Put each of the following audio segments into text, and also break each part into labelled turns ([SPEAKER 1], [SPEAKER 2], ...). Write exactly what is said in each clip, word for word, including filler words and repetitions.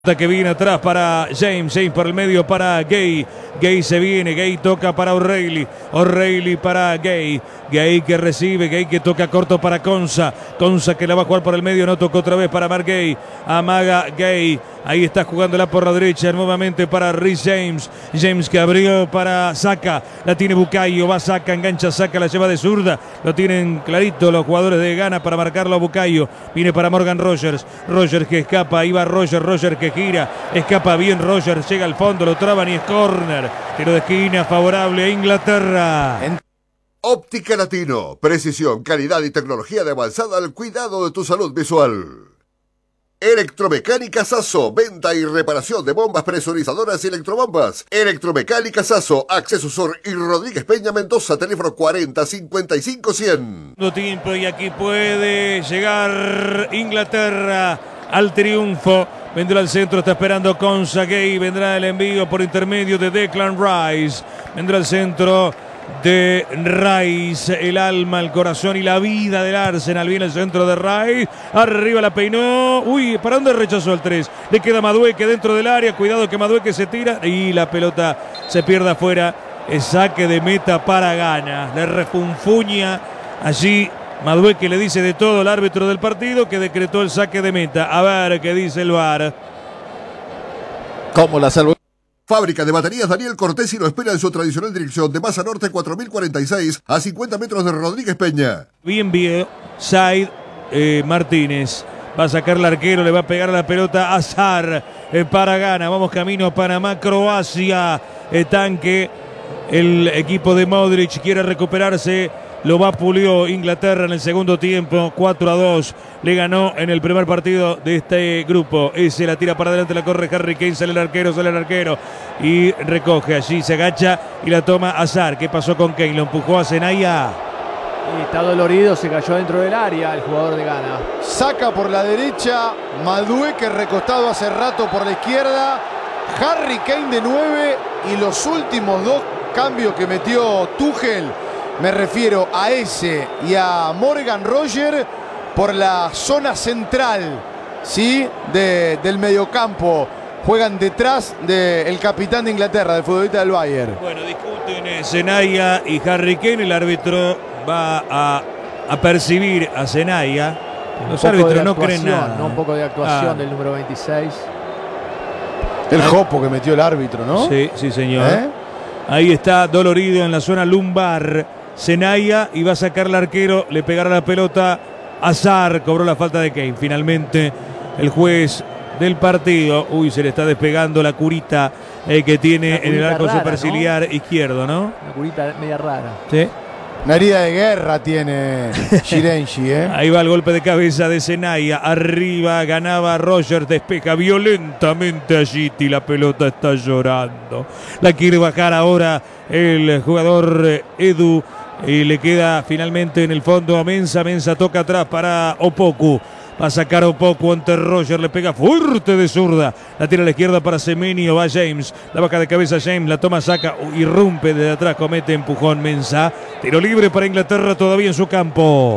[SPEAKER 1] Que viene atrás para James, James por el medio para Gay, Gay se viene, Gay toca para O'Reilly, O'Reilly para Gay, Gay que recibe, Gay que toca corto para Konsa, Konsa que la va a jugar por el medio, no tocó otra vez para Mark Gay, amaga Gay, ahí está jugándola por la derecha, nuevamente para Rhys James, James que abrió para Saka, la tiene Bukayo, va Saka, engancha Saka, la lleva de zurda, lo tienen clarito los jugadores de Ghana para marcarlo a Bukayo, viene para Morgan Rogers, Rogers que escapa, ahí va Rogers, Rogers que gira, escapa bien Rogers, llega al fondo, lo traban y es córner, tiro de esquina favorable a Inglaterra. En
[SPEAKER 2] Óptica Latino, precisión, calidad y tecnología de avanzada al cuidado de tu salud visual. Electromecánica Sasso, venta y reparación de bombas presurizadoras y electrobombas. Electromecánica Sasso, Acceso Sur y Rodríguez Peña Mendoza, teléfono cuarenta cincuenta y cinco cien.
[SPEAKER 1] Tiempo y aquí puede llegar Inglaterra al triunfo. Vendrá al centro, está esperando Konsa Gay, vendrá el envío por intermedio de Declan Rice. Vendrá al centro de Rice, el alma, el corazón y la vida del Arsenal. Viene el centro de Rice, arriba la peinó. Uy, ¿para dónde rechazó el tres? Le queda Madueke dentro del área, cuidado que Madueke se tira y la pelota se pierde afuera. Es saque de meta para Ghana. Le refunfuña allí Madueke, le dice de todo al árbitro del partido que decretó el saque de meta. A ver qué dice el V A R.
[SPEAKER 3] ¿Cómo la salvó?
[SPEAKER 2] Fábrica de baterías Daniel Cortés y lo espera en su tradicional dirección de Masa Norte cuatro mil cuarenta y seis a cincuenta metros de Rodríguez Peña.
[SPEAKER 1] Bien, bien, Said eh, Martínez. Va a sacar el arquero, le va a pegar la pelota a Azar eh, para Ghana. Vamos camino a Panamá, Croacia. Eh, tanque, el equipo de Modric quiere recuperarse. Lo vapuleó Inglaterra en el segundo tiempo, cuatro a dos. Le ganó en el primer partido de este grupo. Ese la tira para adelante, la corre Harry Kane, sale el arquero, sale el arquero. Y recoge allí, se agacha y la toma Azar. ¿Qué pasó con Kane? Lo empujó a Zenaya.
[SPEAKER 4] Y está dolorido, se cayó dentro del área el jugador de Ghana.
[SPEAKER 3] Saca por la derecha, Madueke recostado hace rato por la izquierda. Harry Kane de nueve y los últimos dos cambios que metió Tuchel. Me refiero a ese y a Morgan Rogers por la zona central, ¿sí? de, del mediocampo. Juegan detrás del capitán de Inglaterra, del futbolista del Bayern.
[SPEAKER 1] Bueno, discuten Zenaya y Harry Kane. El árbitro va a, a percibir a Zenaya. Los árbitros no creen nada.
[SPEAKER 4] ¿no? Un poco de actuación
[SPEAKER 1] ah.
[SPEAKER 4] del número veintiséis.
[SPEAKER 3] El jopo que metió el árbitro, ¿no?
[SPEAKER 1] Sí, sí, señor.
[SPEAKER 3] ¿Eh?
[SPEAKER 1] Ahí está dolorido en la zona lumbar Zenaya y va a sacar el arquero, le pegará la pelota. Azar cobró la falta de Kane. Finalmente el juez del partido, uy, se le está despegando la curita eh, que tiene en el arco rara, superciliar, ¿no? Izquierdo, ¿no?
[SPEAKER 4] Una curita media rara.
[SPEAKER 1] Sí.
[SPEAKER 3] Una herida de guerra tiene Shirenshi, ¿eh?
[SPEAKER 1] Ahí va el golpe de cabeza de Zenaya. Arriba ganaba Rogers, despeja violentamente a Gitti. La pelota está llorando. La quiere bajar ahora el jugador Edu. Y le queda finalmente en el fondo a Mensa. Mensa toca atrás para Opoku. Va a sacar Opoku ante Roger. Le pega fuerte de zurda. La tira a la izquierda para Semenyo. Va James. La baja de cabeza James. La toma, saca. Irrumpe desde atrás. Comete empujón Mensa. Tiro libre para Inglaterra todavía en su campo.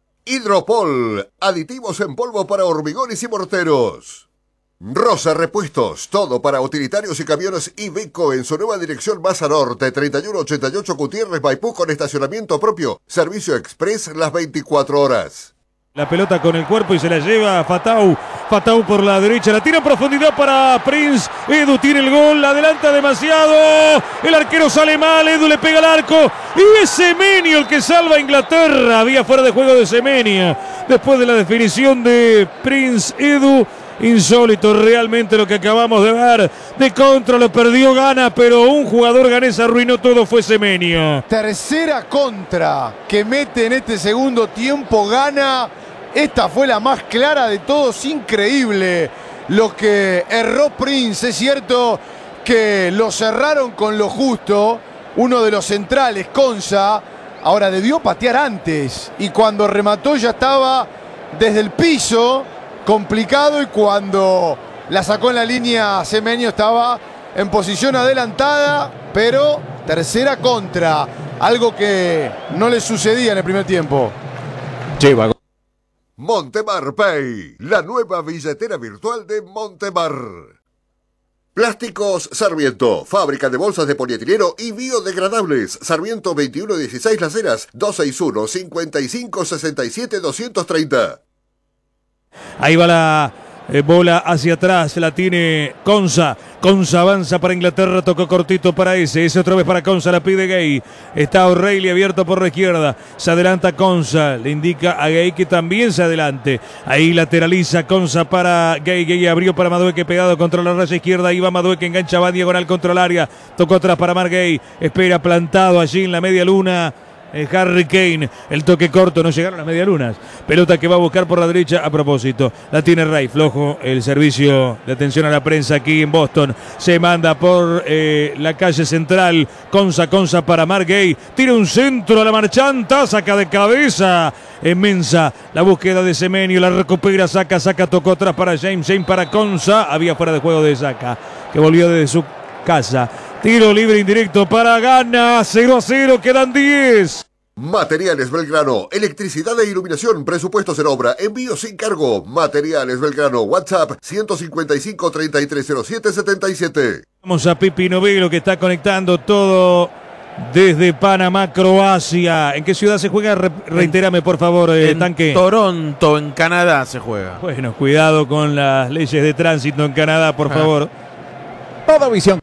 [SPEAKER 2] Hidropol, aditivos en polvo para hormigones y morteros. Rosa Repuestos, todo para utilitarios y camiones Iveco en su nueva dirección Masa Norte, treinta y uno ochenta y ocho Gutiérrez Maipú con estacionamiento propio. Servicio express las veinticuatro horas.
[SPEAKER 1] La pelota con el cuerpo y se la lleva Fatau. Fatau por la derecha. La tira en profundidad para Prince. Edu tiene el gol. La adelanta demasiado. El arquero sale mal. Edu le pega al arco. Y es Semenyo el que salva a Inglaterra. Había fuera de juego de Semenyo. Después de la definición de Prince Edu. Insólito realmente lo que acabamos de ver. De contra lo perdió Ghana, pero un jugador ganés arruinó todo, fue Semenyo.
[SPEAKER 3] Tercera contra que mete en este segundo tiempo Ghana. Esta fue la más clara de todos, increíble lo que erró Prince. Es cierto que lo cerraron con lo justo. Uno de los centrales, Konsa, ahora debió patear antes. Y cuando remató ya estaba desde el piso, complicado, y cuando la sacó en la línea Semenyo estaba en posición adelantada, pero tercera contra, algo que no le sucedía en el primer tiempo.
[SPEAKER 2] Lleva. Montemar Pay, la nueva billetera virtual de Montemar. Plásticos Sarmiento, fábrica de bolsas de polietileno y biodegradables. Sarmiento veintiuno dieciséis Las Heras, dos seis uno, cinco cinco, seis siete, dos tres cero.
[SPEAKER 1] Ahí va la eh, bola hacia atrás, la tiene Konsa. Konsa avanza para Inglaterra, tocó cortito para ese. Ese otra vez para Konsa, la pide Gay. Está O'Reilly abierto por la izquierda. Se adelanta Konsa, le indica a Gay que también se adelante. Ahí lateraliza Konsa para Gay. Gay abrió para Madueque pegado contra la raya izquierda. Ahí va Madueque, engancha, va diagonal contra el área. Tocó atrás para Mark Gay. Espera plantado allí en la media luna. Eh, Harry Kane, el toque corto, no llegaron las medialunas. Pelota que va a buscar por la derecha a propósito. La tiene Ray, flojo el servicio de atención a la prensa aquí en Boston. Se manda por eh, la calle central. Konsa, Konsa para Mark Gay. Tira un centro a la marchanta, saca de cabeza. Inmensa la búsqueda de Semenyo, la recupera, saca, saca, tocó atrás para James, James para Konsa. Había fuera de juego de Saka, que volvió desde su casa. Tiro libre indirecto para Gana. cero a cero, quedan diez.
[SPEAKER 2] Materiales Belgrano, electricidad e iluminación, presupuestos en obra, envío sin cargo. Materiales Belgrano, WhatsApp ciento cincuenta y cinco, treinta y tres cero siete, setenta y siete.
[SPEAKER 1] Vamos a Pipi Novelo que está conectando todo desde Panamá, Croacia. ¿En qué ciudad se juega? Re reitérame por favor, eh,
[SPEAKER 5] en
[SPEAKER 1] Tanque.
[SPEAKER 5] Toronto, en Canadá se juega.
[SPEAKER 1] Bueno, cuidado con las leyes de tránsito en Canadá, por
[SPEAKER 5] ah.
[SPEAKER 1] favor.
[SPEAKER 3] Todo visión.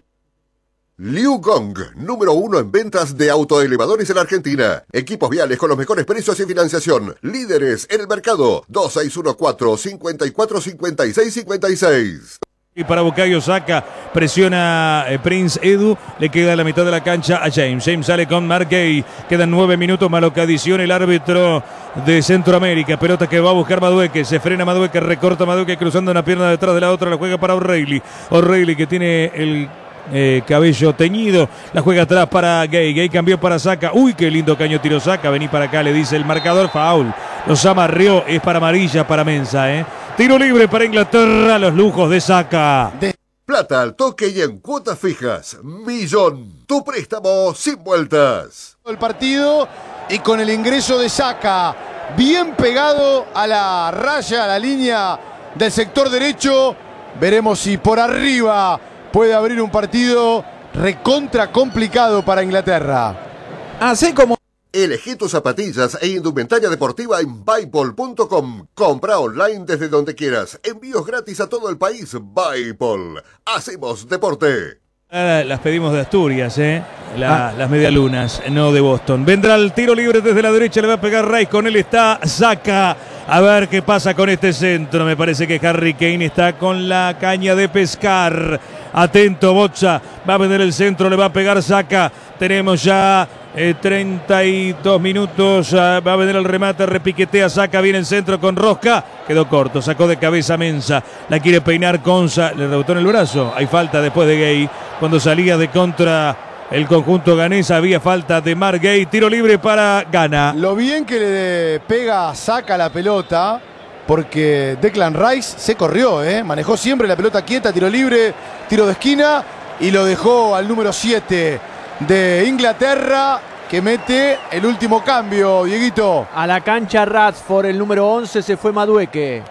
[SPEAKER 2] Liu Gong, número uno en ventas de autoelevadores en Argentina. Equipos viales con los mejores precios y financiación. Líderes en el mercado. dos seis uno cuatro, cinco cuatro, cinco seis cinco seis.
[SPEAKER 1] Y para Bukayo Saka, presiona eh, Prince Edu, le queda la mitad de la cancha a James. James sale con Mark Gay, quedan nueve minutos, malo que adiciona el árbitro de Centroamérica. Pelota que va a buscar Madueque, se frena Madueque, recorta Madueque cruzando una pierna detrás de la otra, la juega para O'Reilly. O'Reilly que tiene el Eh, cabello teñido, la juega atrás para Gay. Gay cambió para Saka. Uy, qué lindo caño tiro Saka. Vení para acá, le dice el marcador. Foul. Los amarrió. Es para amarilla para Mensa. ¿eh? Tiro libre para Inglaterra. Los lujos de Saka. De
[SPEAKER 2] Plata al toque y en cuotas fijas. Millón. Tu préstamo sin vueltas.
[SPEAKER 3] El partido y con el ingreso de Saka bien pegado a la raya, a la línea del sector derecho. Veremos si por arriba puede abrir un partido recontra complicado para Inglaterra.
[SPEAKER 5] Así como
[SPEAKER 2] Elegí tus zapatillas e indumentaria deportiva en Buypol punto com. Compra online desde donde quieras. Envíos gratis a todo el país. Buypol. Hacemos deporte.
[SPEAKER 1] Ah, las pedimos de Asturias, ¿eh? La, ah. Las medialunas, no de Boston. Vendrá el tiro libre desde la derecha, le va a pegar Rice. Con él está Saka. A ver qué pasa con este centro. Me parece que Harry Kane está con la caña de pescar. Atento, Bocha. Va a vender el centro, le va a pegar Saka. Tenemos ya eh, treinta y dos minutos. Uh, va a vender el remate, repiquetea Saka. Viene el centro con Rosca. Quedó corto, sacó de cabeza Mensa. La quiere peinar Konsa. Le rebotó en el brazo. Hay falta después de Gay. Cuando salía de contra el conjunto ganés, había falta de Mark Gay. Tiro libre para Ghana.
[SPEAKER 3] Lo bien que le pega Saka la pelota, porque Declan Rice se corrió, ¿eh? Manejó siempre la pelota quieta, tiro libre, tiro de esquina, y lo dejó al número siete de Inglaterra, que mete el último cambio, Dieguito.
[SPEAKER 4] A la cancha Radford, el número once, se fue Madueque.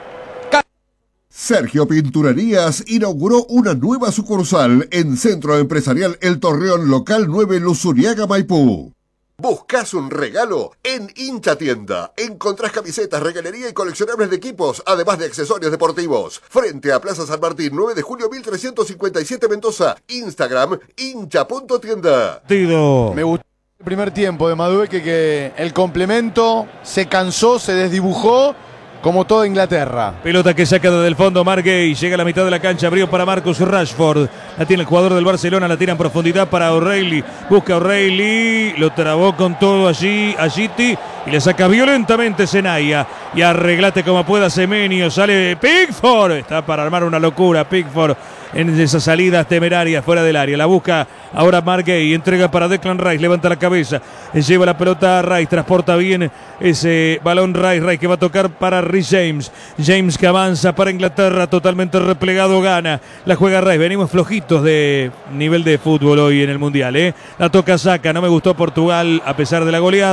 [SPEAKER 2] Sergio Pinturerías inauguró una nueva sucursal en Centro Empresarial El Torreón, local nueve, Luzuriaga, Maipú. ¿Buscas un regalo? En Hincha Tienda encontrás camisetas, regalería y coleccionables de equipos, además de accesorios deportivos. Frente a Plaza San Martín, nueve de julio mil trescientos cincuenta y siete, Mendoza. Instagram, hincha punto tienda.
[SPEAKER 3] Me gustó el primer tiempo de Madueque, que el complemento se cansó, se desdibujó, como toda Inglaterra.
[SPEAKER 1] Pelota que saca desde el fondo Mark Gay. Llega a la mitad de la cancha. Abrió para Marcus Rashford. La tiene el jugador del Barcelona. La tira en profundidad para O'Reilly. Busca O'Reilly. Lo trabó con todo allí a Giti. Y le saca violentamente Senaya. Y arreglate como pueda Semenyo. Sale Pickford. Está para armar una locura Pickford en esas salidas temerarias fuera del área. La busca ahora Mark Gay. Entrega para Declan Rice. Levanta la cabeza. Lleva la pelota a Rice. Transporta bien ese balón Rice. Rice que va a tocar para Rhys James. James que avanza para Inglaterra. Totalmente replegado Gana. La juega Rice. Venimos flojitos de nivel de fútbol hoy en el Mundial, ¿eh? La toca Saka. No me gustó Portugal a pesar de la goleada.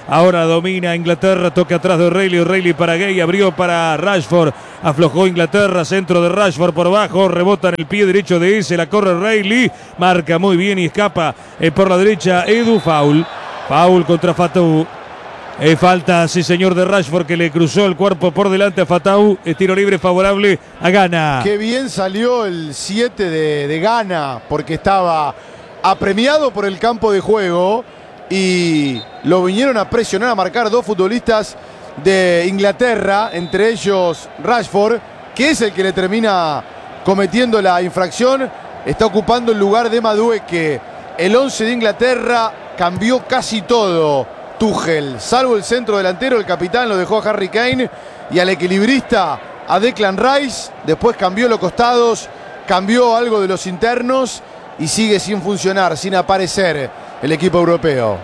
[SPEAKER 1] Ahora domina Inglaterra, toca atrás de O'Reilly, O'Reilly para Gay, abrió para Rashford, aflojó Inglaterra, centro de Rashford por abajo, rebota en el pie derecho de ese, la corre O'Reilly, marca muy bien y escapa eh, por la derecha Edu, foul, foul contra Fatou. Eh, falta, sí señor, de Rashford que le cruzó el cuerpo por delante a Fatou. Eh, tiro libre favorable a Ghana.
[SPEAKER 3] Qué bien salió el siete de, de Ghana, porque estaba apremiado por el campo de juego y lo vinieron a presionar, a marcar dos futbolistas de Inglaterra, entre ellos Rashford, que es el que le termina cometiendo la infracción. Está ocupando el lugar de Madueke. El once de Inglaterra cambió casi todo. Tuchel, salvo el centro delantero, el capitán lo dejó a Harry Kane y al equilibrista a Declan Rice. Después cambió los costados, cambió algo de los internos y sigue sin funcionar, sin aparecer el equipo europeo.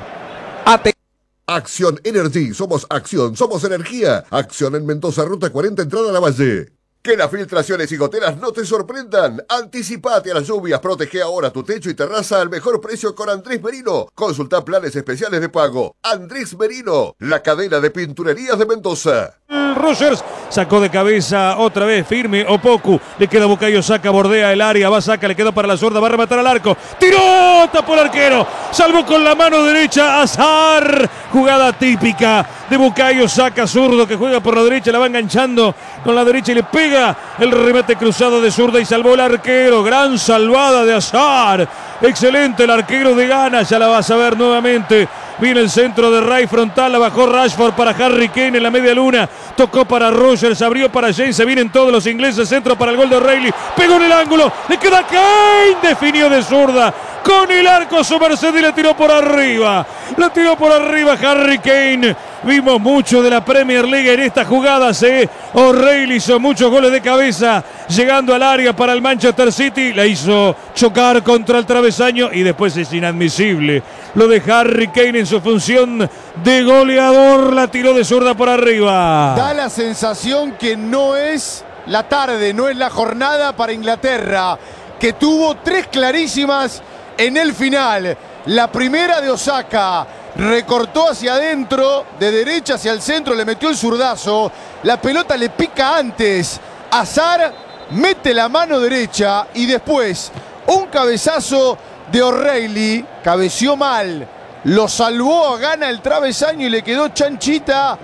[SPEAKER 2] Acción Energy, somos acción, somos energía. Acción en Mendoza, ruta cuarenta, entrada a la Valle. Que las filtraciones y goteras no te sorprendan. Anticipate a las lluvias, protege ahora tu techo y terraza al mejor precio con Andrés Merino. Consulta planes especiales de pago. Andrés Merino, la cadena de pinturerías de Mendoza.
[SPEAKER 1] Rogers sacó de cabeza otra vez firme Opoku, le queda Bukayo Saka, bordea el área, va Saka, le quedó para la zurda, va a rematar al arco, tiró, tapó el arquero, salvó con la mano derecha Azar, jugada típica de Bukayo Saka, zurdo que juega por la derecha, la va enganchando con la derecha y le pega el remate cruzado de zurda y salvó el arquero, gran salvada de Azar, excelente el arquero de Ghana, ya la vas a ver nuevamente. Viene el centro de Ray frontal, la bajó Rashford para Harry Kane en la media luna, tocó para Rogers, abrió para James, se vienen todos los ingleses, centro para el gol de O'Reilly, pegó en el ángulo, le queda Kane, definió de zurda, con el arco su merced y le tiró por arriba, le tiró por arriba Harry Kane. Vimos mucho de la Premier League en estas jugadas, ¿eh? O'Reilly hizo muchos goles de cabeza, llegando al área para el Manchester City, la hizo chocar contra el travesaño y después es inadmisible. Lo de Harry Kane en su función de goleador, la tiró de zurda por arriba.
[SPEAKER 3] Da la sensación que no es la tarde, no es la jornada para Inglaterra, que tuvo tres clarísimas en el final. La primera de Osaka, recortó hacia adentro, de derecha hacia el centro, le metió el zurdazo, la pelota le pica antes, Azar mete la mano derecha y después un cabezazo de O'Reilly, cabeció mal, lo salvó a Ghana el travesaño y le quedó chanchita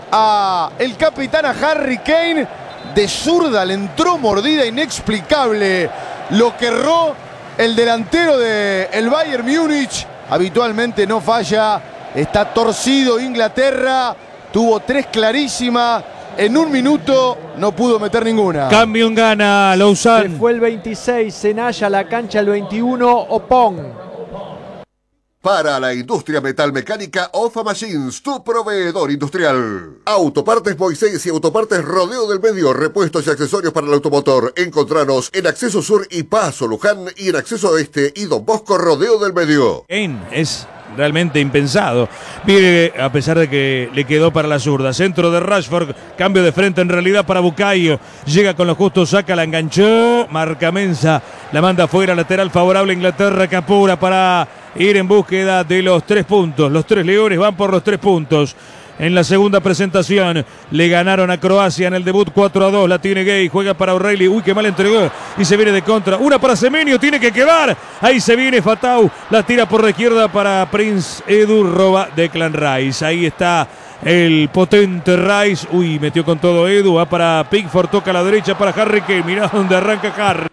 [SPEAKER 3] a el capitán, a Harry Kane, de zurda le entró mordida inexplicable, lo que erró el delantero del Bayern Múnich. Habitualmente no falla, está torcido Inglaterra, tuvo tres clarísimas, en un minuto no pudo meter ninguna.
[SPEAKER 1] Cambio en Ghana, Lausanne.
[SPEAKER 4] Se fue el veintiséis, Senaya, la cancha el veintiuno, Opong.
[SPEAKER 2] Para la industria metalmecánica, Ofa Machines, tu proveedor industrial. Autopartes Moisés y Autopartes Rodeo del Medio, repuestos y accesorios para el automotor. Encontranos en Acceso Sur y Paso Luján y en Acceso Este y Don Bosco Rodeo del Medio.
[SPEAKER 1] Es realmente impensado. Viene a pesar de que le quedó para la zurda. Centro de Rashford, cambio de frente en realidad para Bukayo. Llega con lo justo, saca, la enganchó. Marca Mensa, la manda fuera, lateral favorable a Inglaterra, que apura para ir en búsqueda de los tres puntos. Los tres leones van por los tres puntos. En la segunda presentación le ganaron a Croacia en el debut cuatro a dos. La tiene Gay, juega para O'Reilly. Uy, qué mal entregó. Y se viene de contra. Una para Semenyo, tiene que quedar. Ahí se viene Fatou. La tira por la izquierda para Prince Edu, roba Declan Rice. Ahí está el potente Rice. Uy, metió con todo Edu. Va para Pickford, toca a la derecha para Harry Kane. Mirá dónde arranca Harry.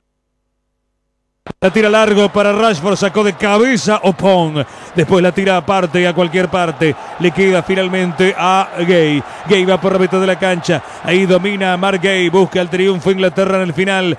[SPEAKER 1] La tira largo para Rashford, sacó de cabeza Opong. Después la tira aparte y a cualquier parte. Le queda finalmente a Gay. Gay va por la mitad de la cancha. Ahí domina Mark Gay. Busca el triunfo Inglaterra en el final.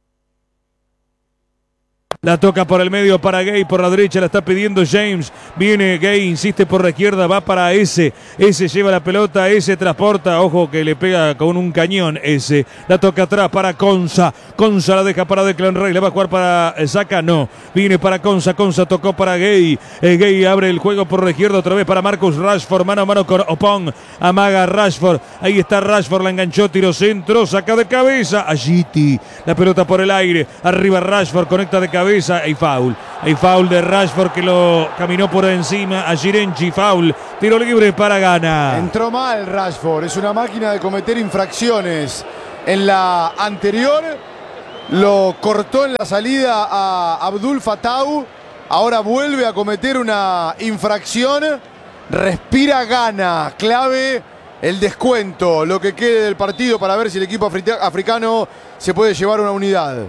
[SPEAKER 1] La toca por el medio para Gay, por la derecha la está pidiendo James. Viene Gay, insiste por la izquierda, va para ese. Ese lleva la pelota, ese transporta. Ojo que le pega con un cañón ese. La toca atrás para Konsa. Konsa la deja para Declan Rice. ¿Le va a jugar para Saka? No. Viene para Konsa. Konsa tocó para Gay. Eh, Gay abre el juego por la izquierda otra vez para Marcus Rashford. Mano a mano con Opong. Amaga Rashford. Ahí está Rashford. La enganchó, tiro centro. Saca de cabeza. Agiti. La pelota por el aire. Arriba Rashford. Conecta de cabeza. Y foul. Hay foul de Rashford que lo caminó por encima a Girenchi. Foul. Tiro libre para Ghana.
[SPEAKER 3] Entró mal Rashford. Es una máquina de cometer infracciones. En la anterior lo cortó en la salida a Abdul Fatau. Ahora vuelve a cometer una infracción. Respira Ghana. Clave el descuento. Lo que quede del partido para ver si el equipo africano se puede llevar una unidad.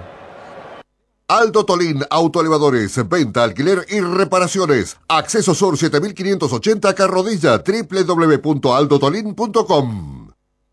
[SPEAKER 2] Aldo Tolín Autoelevadores, venta, alquiler y reparaciones. Acceso Sur siete mil quinientos ochenta Carrodilla, doble u doble u doble u punto aldo tolín punto com.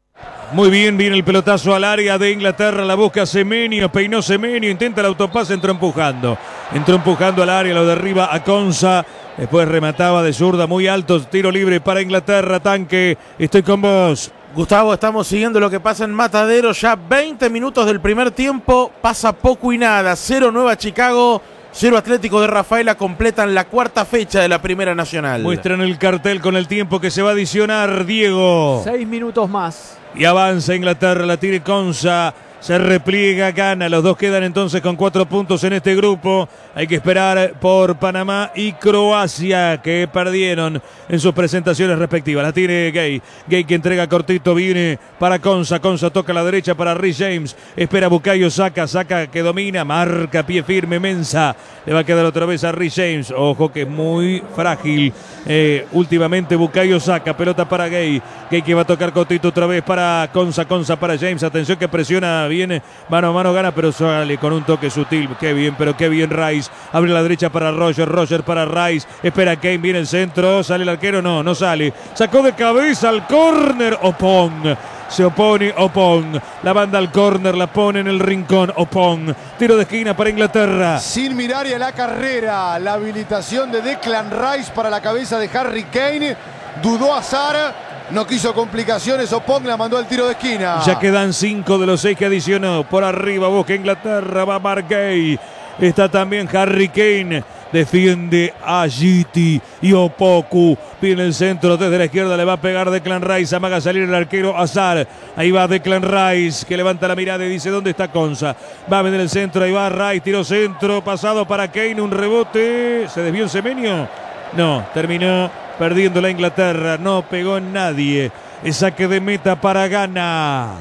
[SPEAKER 1] Muy bien, viene el pelotazo al área de Inglaterra, la busca Semenyo, peinó Semenyo, intenta el autopase, entró empujando. Entró empujando al área, lo derriba a Konsa, después remataba de zurda muy alto, tiro libre para Inglaterra, Tanque, estoy con vos.
[SPEAKER 5] Gustavo, estamos siguiendo lo que pasa en Matadero, ya veinte minutos del primer tiempo, pasa poco y nada, cero Nueva Chicago, cero Atlético de Rafaela, completan la cuarta fecha de la Primera Nacional.
[SPEAKER 1] Muestran el cartel con el tiempo que se va a adicionar, Diego.
[SPEAKER 4] Seis minutos más.
[SPEAKER 1] Y avanza Inglaterra, la tiene Konsa, se repliega, gana. Los dos quedan entonces con cuatro puntos en este grupo. Hay que esperar por Panamá y Croacia, que perdieron en sus presentaciones respectivas. La tiene Gay. Gay que entrega cortito, viene para Konsa. Konsa toca a la derecha para Rhys James. Espera Bukayo Saka. Saka que domina, marca pie firme Mensah. Le va a quedar otra vez a Rhys James. Ojo que es muy frágil. Eh, últimamente Bukayo Saka. Pelota para Gay. Gay que va a tocar cortito otra vez para Konsa. Konsa para James. Atención que presiona. Viene mano a mano, gana, pero sale con un toque sutil. Qué bien, pero qué bien Rice. Abre la derecha para Roger. Roger para Rice. Espera Kane, viene el centro. ¿Sale el arquero? No, no sale. Sacó de cabeza al córner. Opong. Se opone Opong. La banda al córner, la pone en el rincón. Opong. Tiro de esquina para Inglaterra.
[SPEAKER 3] Sin mirar y a la carrera. La habilitación de Declan Rice para la cabeza de Harry Kane. Dudó Hazard. No quiso complicaciones, Opong la mandó al tiro de esquina.
[SPEAKER 1] Ya quedan cinco de los seis que adicionó. Por arriba busca Inglaterra, va Mark Gay. Está también Harry Kane. Defiende a Giti y Opoku. Viene el centro desde la izquierda, le va a pegar Declan Rice. Amaga a salir el arquero Hazard. Ahí va Declan Rice que levanta la mirada y dice: ¿dónde está Konsa? Va a venir el centro, ahí va Rice, tiro centro, pasado para Kane, un rebote. ¿Se desvió en Semenyo? No, terminó perdiendo la Inglaterra, no pegó en nadie. Es saque de meta para Ghana.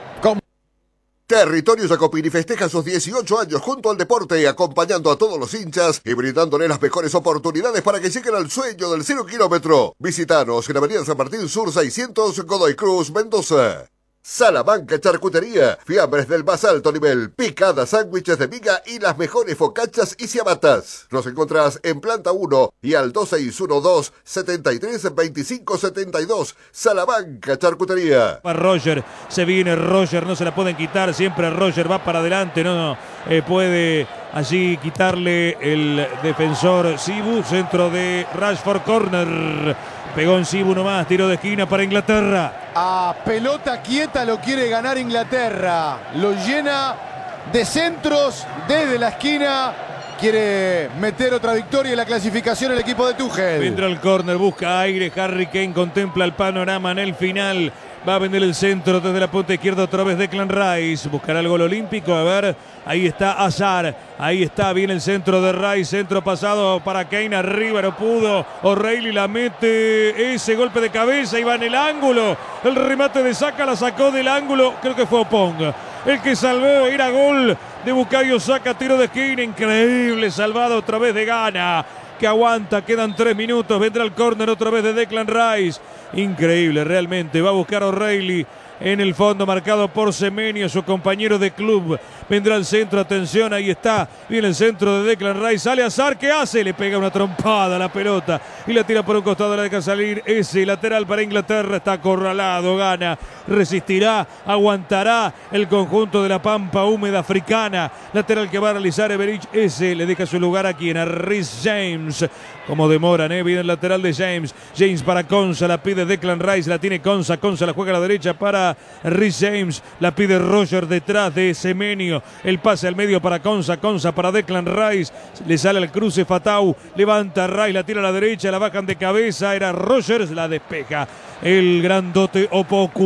[SPEAKER 2] Territorio Jacopini festeja sus dieciocho años junto al deporte, acompañando a todos los hinchas y brindándole las mejores oportunidades para que lleguen al sueño del cero kilómetro. Visítanos en Avenida San Martín Sur seiscientos, Godoy Cruz, Mendoza. Salamanca Charcutería, fiambres del más alto nivel, picadas, sándwiches de miga y las mejores focachas y ciabatas. Nos encontrás en planta uno y al dos seis uno dos, setenta y tres, veinticinco setenta y dos. Salamanca Charcutería.
[SPEAKER 1] Va Roger, se viene Roger, no se la pueden quitar, siempre Roger va para adelante, no, no eh, puede allí quitarle el defensor Sibu, centro de Rashford, corner. Pegó en Sibu nomás, tiro de esquina para Inglaterra.
[SPEAKER 3] A pelota quieta lo quiere ganar Inglaterra. Lo llena de centros desde la esquina. Quiere meter otra victoria en la clasificación el equipo de Tuchel.
[SPEAKER 1] Vendrá el córner, busca aire. Harry Kane contempla el panorama en el final. Va a vender el centro desde la punta izquierda otra vez Declan Rice. Buscará el gol olímpico. A ver, ahí está Hazard. Ahí está, viene el centro de Rice. Centro pasado para Kane. Arriba no pudo. O'Reilly la mete. Ese golpe de cabeza. Y va en el ángulo. El remate de Saka la sacó del ángulo. Creo que fue Opong. El que salvó era gol de Bukayo Saka. Tiro de esquina. Increíble. Salvado otra vez de Ghana. Que aguanta, quedan tres minutos, vendrá el córner otra vez de Declan Rice. Increíble, realmente, va a buscar a O'Reilly en el fondo, marcado por Semenyo, su compañero de club. Vendrá el centro, atención, ahí está, viene el centro de Declan Rice, sale Hazard, ¿qué hace? Le pega una trompada a la pelota y la tira por un costado, la deja salir. Ese lateral para Inglaterra, está acorralado, gana, resistirá, aguantará el conjunto de la pampa húmeda africana. Lateral que va a realizar Everich, ese le deja su lugar a quien, a Rhys James. Como demoran, ¿eh? Viene el lateral de James. James para Konsa, la pide Declan Rice, la tiene Konsa. Konsa la juega a la derecha para Rhys James. La pide Roger detrás de Semenyo. El pase al medio para Konsa. Konsa para Declan Rice. Le sale al cruce Fatau. Levanta Rice, la tira a la derecha, la bajan de cabeza. Era Rogers, la despeja el grandote Opoku.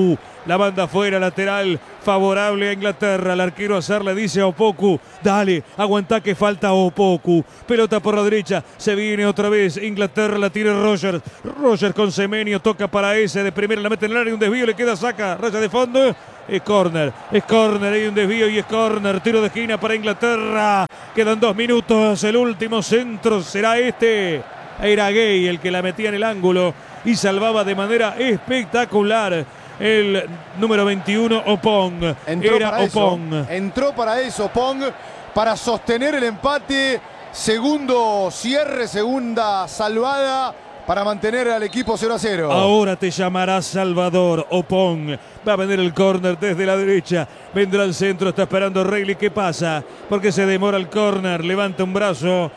[SPEAKER 1] La banda afuera, lateral favorable a Inglaterra. El arquero Azar le dice a Opoku, dale, aguantá que falta Opoku. Pelota por la derecha, se viene otra vez. Inglaterra la tiene Rogers. Rogers con Semenyo, toca para ese. De primera la mete en el área, un desvío, le queda saca. Raya de fondo, es córner. Es córner, hay un desvío y es córner. Tiro de esquina para Inglaterra. Quedan dos minutos, el último centro será este. Era Gay el que la metía en el ángulo y salvaba de manera espectacular el número veintiuno, Opong.
[SPEAKER 3] Entró
[SPEAKER 1] Era
[SPEAKER 3] para
[SPEAKER 1] Opong.
[SPEAKER 3] Eso. Entró para eso, Opong, para sostener el empate. Segundo cierre, segunda salvada para mantener al equipo cero a cero.
[SPEAKER 1] Ahora te llamará Salvador. Opong va a venir el córner desde la derecha. Vendrá al centro, está esperando Reilly. ¿Qué pasa? Porque se demora el córner. Levanta un brazo.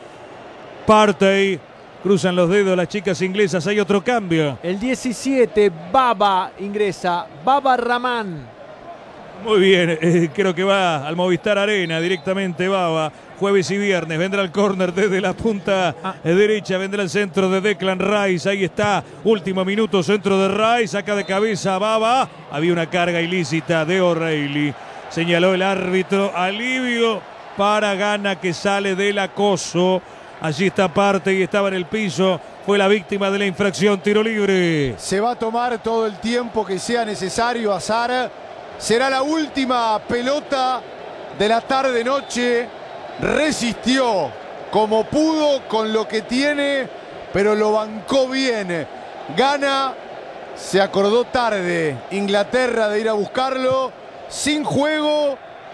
[SPEAKER 1] Partey. Cruzan los dedos las chicas inglesas. Hay otro cambio.
[SPEAKER 4] El diecisiete, Baba ingresa. Baba Rahman.
[SPEAKER 1] Muy bien, eh, creo que va al Movistar Arena directamente Baba. Jueves y viernes vendrá el córner desde la punta ah. derecha. Vendrá el centro de Declan Rice. Ahí está, último minuto, centro de Rice. Saca de cabeza a Baba. Había una carga ilícita de O'Reilly. Señaló el árbitro. Alivio para Ghana, que sale del acoso. Allí está Partey y estaba en el piso. Fue la víctima de la infracción. Tiro libre.
[SPEAKER 3] Se va a tomar todo el tiempo que sea necesario. Azar. Será la última pelota de la tarde-noche. Resistió como pudo con lo que tiene, pero lo bancó bien. Ghana se acordó tarde. Inglaterra de ir a buscarlo. Sin juego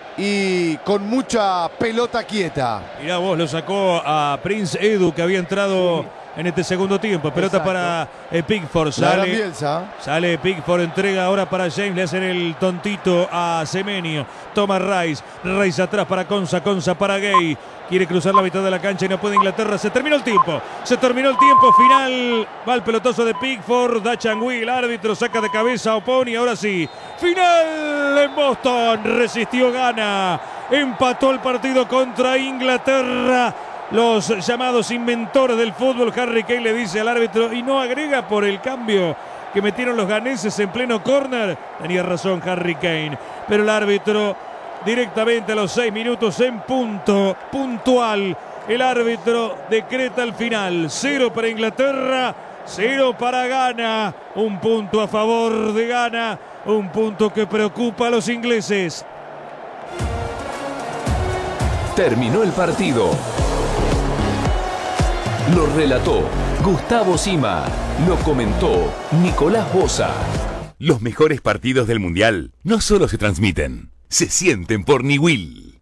[SPEAKER 3] y con mucha pelota quieta.
[SPEAKER 1] Mirá vos, lo sacó a Prince Edu, que había entrado sí. en este segundo tiempo. Pelota Exacto. para eh, Pickford. Sale, sale Pickford, entrega ahora para James. Le hacen el tontito a Semenyo. Toma Rice. Rice atrás para Konsa. Konsa para Gay. Quiere cruzar la mitad de la cancha y no puede Inglaterra. Se terminó el tiempo. Se terminó el tiempo final. Va el pelotazo de Pickford. Da Changui, el árbitro. Saca de cabeza a Opon. Y ahora sí. Final en Boston. Resistió Ghana. Empató el partido contra Inglaterra. Los llamados inventores del fútbol. Harry Kane le dice al árbitro y no agrega por el cambio que metieron los ganeses en pleno córner. Tenía razón Harry Kane. Pero el árbitro directamente a los seis minutos en punto, puntual. El árbitro decreta el final. Cero para Inglaterra, cero para Ghana. Un punto a favor de Ghana. Un punto que preocupa a los ingleses.
[SPEAKER 6] Terminó el partido. Lo relató Gustavo Sima. Lo comentó Nicolás Boza.
[SPEAKER 7] Los mejores partidos del Mundial no solo se transmiten, se sienten por Niwil.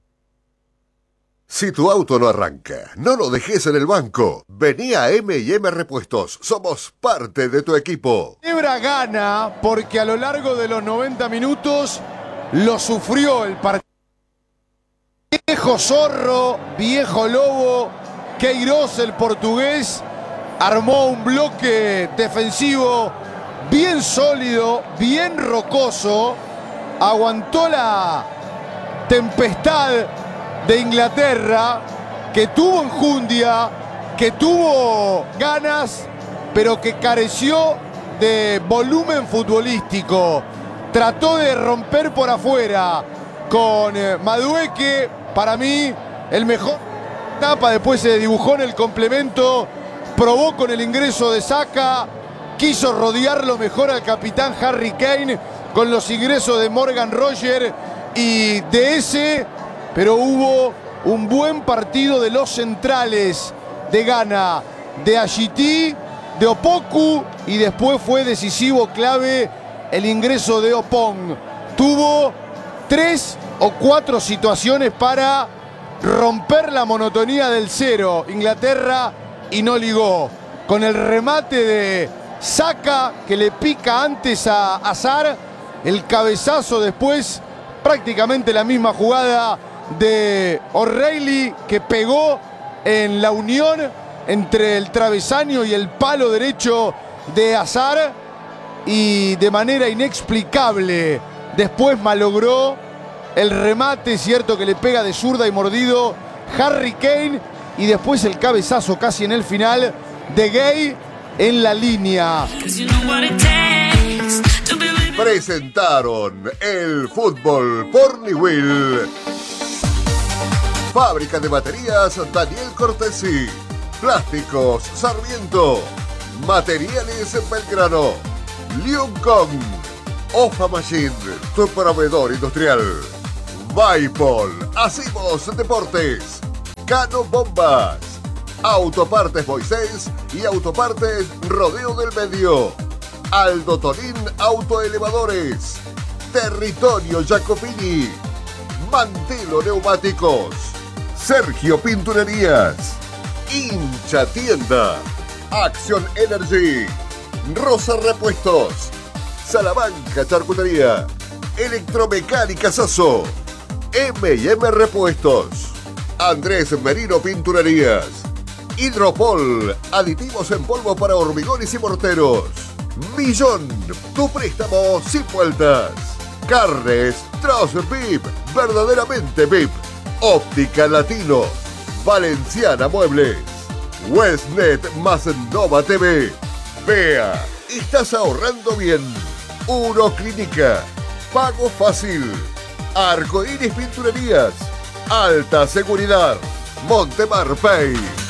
[SPEAKER 2] Si tu auto no arranca, no lo dejes en el banco. Vení a eme y eme Repuestos. Somos parte de tu equipo.
[SPEAKER 3] Ginebra gana porque a lo largo de los noventa minutos lo sufrió el partido. Viejo zorro, viejo lobo. Queiroz, el portugués, armó un bloque defensivo bien sólido, bien rocoso. Aguantó la tempestad de Inglaterra, que tuvo enjundia, que tuvo ganas, pero que careció de volumen futbolístico. Trató de romper por afuera con Madueke, para mí el mejor etapa. Después se dibujó en el complemento, probó con el ingreso de Saka, quiso rodearlo mejor al capitán Harry Kane con los ingresos de Morgan Rogers y de ese, pero hubo un buen partido de los centrales de Ghana, de Ajiti, de Opoku, y después fue decisivo, clave, el ingreso de Opong. Tuvo tres o cuatro situaciones para romper la monotonía del cero Inglaterra y no ligó. Con el remate de Saka, que le pica antes a Azar, el cabezazo después, prácticamente la misma jugada de O'Reilly, que pegó en la unión entre el travesaño y el palo derecho de Azar, y de manera inexplicable después malogró el remate, cierto que le pega de zurda y mordido Harry Kane, y después el cabezazo casi en el final de Gay en la línea.
[SPEAKER 2] presentaron el fútbol por Niwil. Fábrica de baterías Daniel Cortesi. Plásticos Sarmiento. Materiales Belgrano. Liuncon. Ofa Machine, tu proveedor industrial. Vaipol. Hacemos Deportes. Cano Bombas. Autopartes Moisés y Autopartes Rodeo del Medio. Aldo Tonín Autoelevadores. Territorio Jacopini. Mantelo Neumáticos. Sergio Pinturerías. Hincha Tienda. Action Energy. Rosa Repuestos. Salamanca Charcutería. Electromecánica Sasso. eme y eme Repuestos. Andrés Merino Pinturerías. Hidropol. Aditivos en polvo para hormigones y morteros. Millón. Tu préstamo sin vueltas. Carnes Troz V I P. Verdaderamente V I P. Óptica Latino. Valenciana Muebles. Westnet más Nova T V. Vea, estás ahorrando bien. Uno Clínica. Pago fácil. Arcoíris Pinturerías. Alta seguridad. Montemar Pay.